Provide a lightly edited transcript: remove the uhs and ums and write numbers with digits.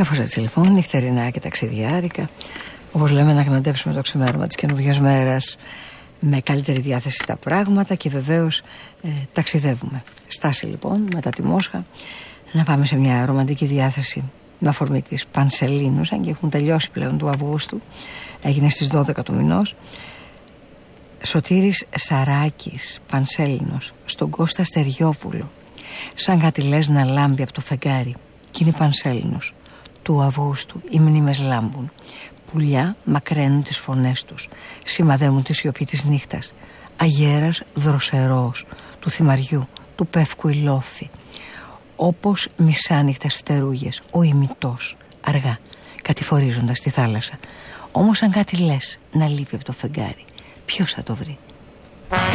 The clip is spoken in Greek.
Κάπως έτσι λοιπόν, νυχτερινά και ταξιδιάρικα. Όπως λέμε, να γναντεύσουμε το ξημέρωμα της καινούργιας μέρας με καλύτερη διάθεση στα πράγματα και βεβαίως ταξιδεύουμε. Στάση λοιπόν μετά τη Μόσχα, να πάμε σε μια ρομαντική διάθεση με αφορμή της Πανσελίνους, αν και έχουν τελειώσει πλέον του Αυγούστου, έγινε στις 12 του μηνός. Σωτήρης Σαράκης, Πανσέλινος, στον Κώστα Στεριόπουλο. Σαν κάτι λες να λάμπει από το φεγγάρι, κι είναι Πανσέλινος. Του Αυγούστου οι μνήμες λάμπουν. Πουλιά μακραίνουν τις φωνές τους, σημαδεύουν τη σιωπή της νύχτας. Αγέρας δροσερός, του θυμαριού, του πεύκου η λόφη. Όπως μισάνυχτες φτερούγες, ο ημιτός, αργά, κατηφορίζοντας τη θάλασσα. Όμως αν κάτι λες να λείπει από το φεγγάρι, ποιος θα το βρει?